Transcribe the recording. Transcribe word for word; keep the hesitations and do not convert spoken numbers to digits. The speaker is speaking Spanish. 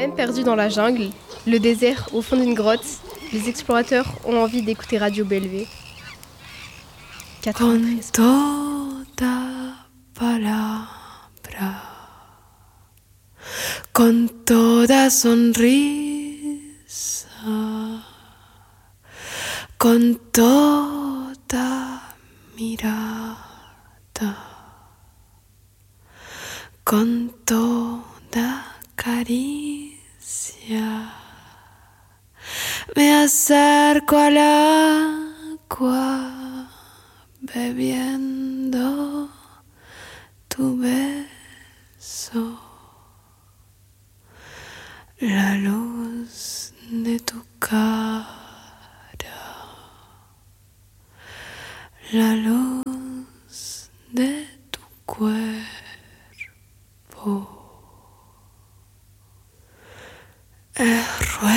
Même perdus dans la jungle, le désert, au fond d'une grotte, les explorateurs ont envie d'écouter Radio Bellevue. Con toda palabra, con toda sonrisa, con toda mirada, con toda caricia, me acerco al agua bebiendo tu beso, la luz